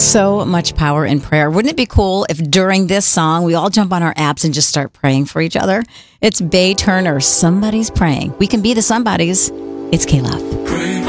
So much power in prayer. Wouldn't it be cool if during this song we all jump on our apps and just start praying for each other? It's Bay Turner. Somebody's praying. We can be the somebodies. It's K-Love.